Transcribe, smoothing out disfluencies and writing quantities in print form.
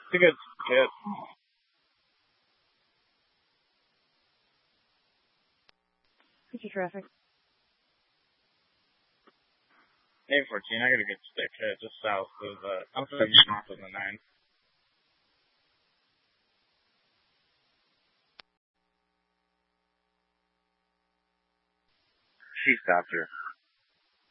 It's a good hit. Picture traffic. 814, I got a good stick hit just south of, I'm sorry, north of the 9. She stopped her.